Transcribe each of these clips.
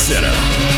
Center.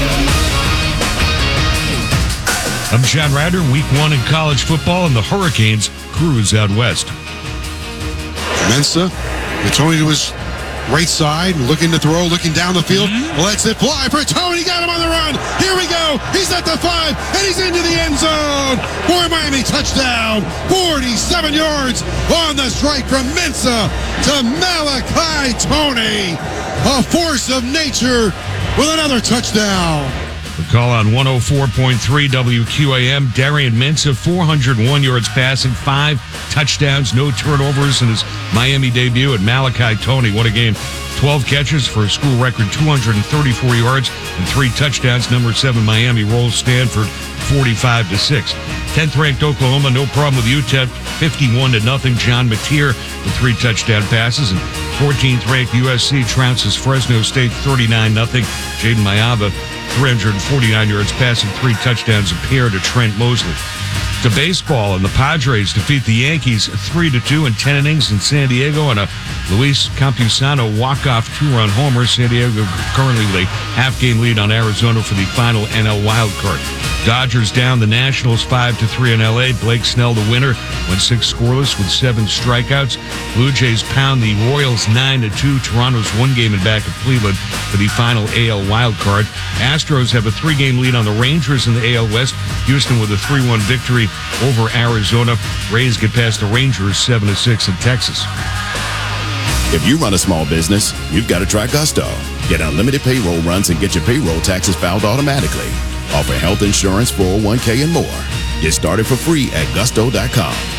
I'm John Ryder. Week 1 in college football, and the Hurricanes cruise out west. Mensah, Tony to his right side, looking to throw, looking down the field, lets it fly for Tony, got him on the run, here we go, he's at the 5, and he's into the end zone, for Miami, touchdown, 47 yards on the strike from Mensah to Malachi Tony, a force of nature with another touchdown. The call on 104.3 WQAM, Darian Mensah, 401 yards passing, 5 touchdowns, no turnovers in his Miami debut. At Malachi Tony, what a game. 12 catches for a school record, 234 yards and 3 touchdowns. Number 7 Miami rolls Stanford 45-6. 10th ranked Oklahoma, no problem with UTEP, 51-0. John Mateer with 3 touchdown passes. And 14th ranked USC trounces Fresno State 39-0. Jaden Mayava, 349 yards passing, 3 touchdowns, a pair to Trent Mosley. To baseball, and the Padres defeat the Yankees 3-2 in 10 innings in San Diego on a Luis Campusano walk-off 2-run homer. San Diego currently with a half-game lead on Arizona for the final NL wildcard. Dodgers down the Nationals 5-3 in L.A. Blake Snell, the winner, went 6 scoreless with 7 strikeouts. Blue Jays pound the Royals 9-2. Toronto's 1 game in back of Cleveland for the final AL wildcard. Astros have a 3-game lead on the Rangers in the AL West. Houston with a 3-1 victory over Arizona. Rays get past the Rangers 7-6 in Texas. If you run a small business, you've got to try Gusto. Get unlimited payroll runs and get your payroll taxes filed automatically. Offer health insurance, 401k, and more. Get started for free at gusto.com.